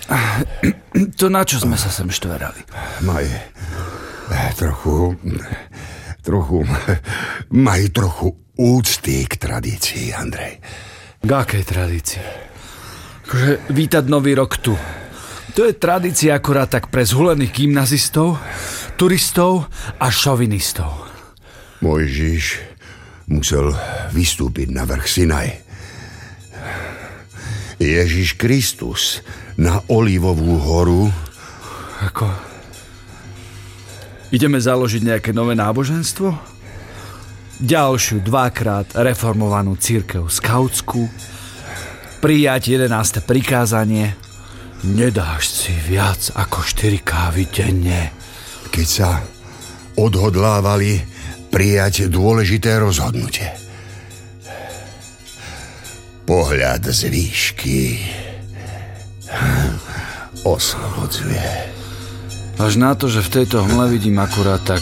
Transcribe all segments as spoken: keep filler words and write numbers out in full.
To na čo sme sa sem štverali? Maj trochu... Trochu... Maj trochu úcty k tradícii, Andrej. K akej tradícii? Akože vítať nový rok tu. To je tradícia akurát tak pre zhulených gymnazistov, turistov a šovinistov. Mojžiš musel vystúpiť na vrch Sinaj. Ježiš Kristus na Olivovú horu. Ako? Ideme založiť nejaké nové náboženstvo? Ďalšiu dvakrát reformovanú cirkev skautskú? Prijať jedenáste prikázanie? Nedáš si viac ako štyri kávy denne. Keď sa odhodlávali prijať dôležité rozhodnutie. Pohľad z výšky oslobodzuje. Až na to, že v tejto hmle vidím akurát tak...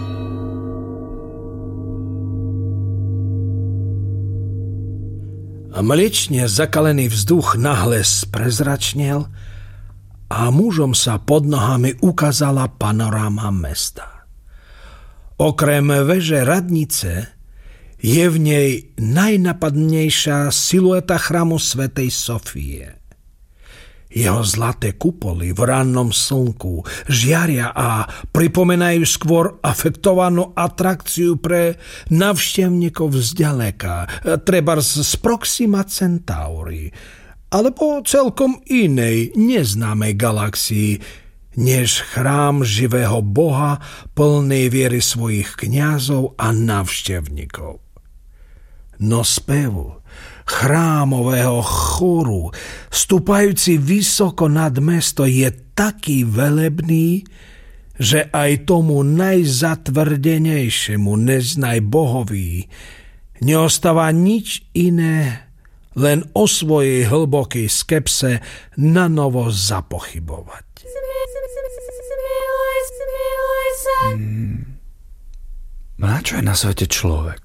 A mliečne zakalený vzduch nahle sprezračnel a mužom sa pod nohami ukázala panoráma mesta. Okrem veže radnice je v nej najnapadnejšia silueta chrámu svätej Sofie. Jeho zlaté kupoly v rannom slnku žiaria a pripomenajú skôr afektovanú atrakciu pre navštevníkov zďaleka, trebárs z Proxima Centauri, alebo celkom inej neznámej galaxii, než chrám živého Boha plnej viery svojich kňazov a návštevníkov. No spevu chrámového choru, stúpajúci vysoko nad mesto, je taký velebný, že aj tomu najzatvrdenejšiemu neznaj bohovi neostáva nič iné, len o svojej hlbokej skepse na novo zapochybovať. Hmm. Na čo je na svete človek?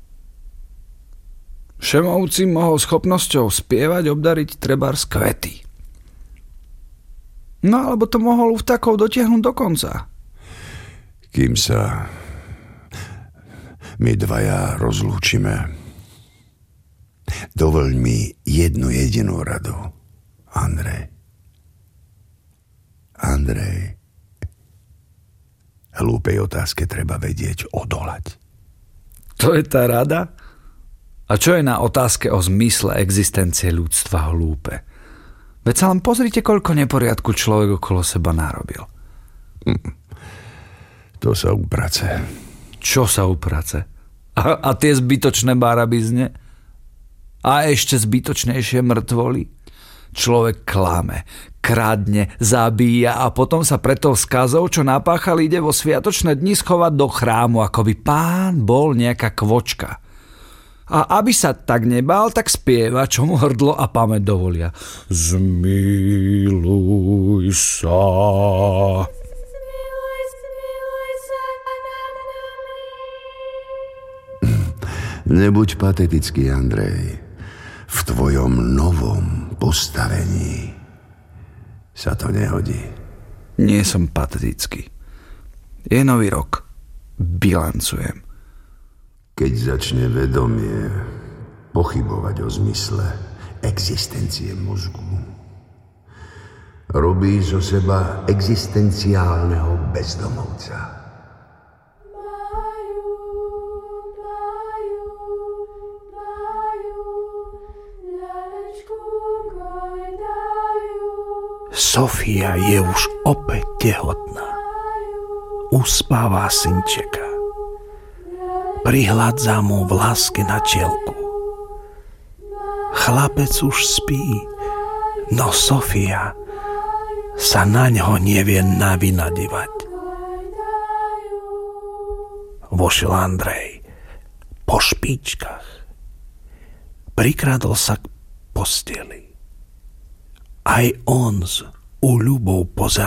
Všemovci mohol schopnosťou spievať obdariť trebárs kvety. No alebo to mohol u vtákov dotiahnuť do konca. Kým sa my dvaja rozlúčime, dovoľ mi jednu jedinú radu, Andrej. Andrej, hlúpej otázke treba vedieť odolať. To je tá rada? A čo je na otázke o zmysle existencie ľudstva hlúpe? Veď sa len pozrite, koľko neporiadku človek okolo seba narobil. Hm. To sa uprace. Čo sa uprace? A, a tie zbytočné barabizne? A ešte zbytočnejšie mŕtvoly? Človek klame, kradne, zabíja a potom sa pre tou skazou, čo napáchal, ide vo sviatočné dni schovať do chrámu, ako by pán bol nejaká kvočka. A aby sa tak nebál, tak spieva, čo mu hrdlo a pamäť dovolia. Zmiluj sa. Nebuď patetický, Andrej. V tvojom novom postavení sa to nehodí. Nie som patetický. Je nový rok. Bilancujem. Keď začne vedomie pochybovať o zmysle existencie mozgu, robí zo seba existenciálneho bezdomovca. Sofia je už opäť tehotná. Uspáva synčeka. Prihľadzá mu vlásky na čielku. Chlapec už spí, no Sofia sa na ňo nevie navynadívať. Vošiel Andrej po špičkách. Prikradol sa k posteli. Aj on s úľubou pozeral